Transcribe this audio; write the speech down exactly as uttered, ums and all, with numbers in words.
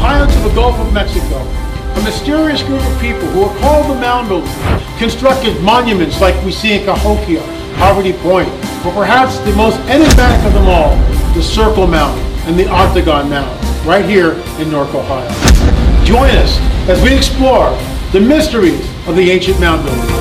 highlands of the Gulf of Mexico, a mysterious group of people who are called the Mound Builders constructed monuments like we see in Cahokia, Poverty Point, but perhaps the most enigmatic of them all, the Circle Mound and the Octagon Mound, right here in Newark, Ohio. Join us as we explore the mysteries of the ancient mound builders.